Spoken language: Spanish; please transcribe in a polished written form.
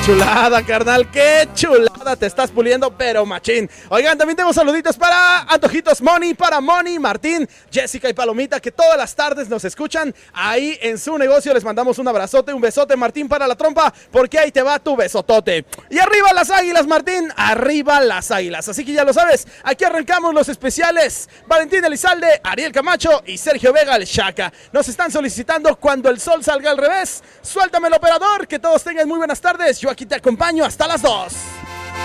chulada, carnal, qué chulada, te estás puliendo, pero machín. Oigan, también tengo saluditos para Antojitos Moni, para Moni, Martín, Jessica y Palomita, que todas las tardes nos escuchan ahí en su negocio. Les mandamos un abrazote, un besote, Martín, para la trompa, porque ahí te va tu besotote. Y arriba las águilas, Martín, arriba las águilas. Así que ya lo sabes, aquí arrancamos los especiales. Valentín Elizalde, Ariel Camacho y Sergio Vega el Chaca. Nos están solicitando Cuando el sol salga al revés. Suéltame el operador, que todos tengan muy buenas tardes. Yo aquí te acompaño hasta las 2.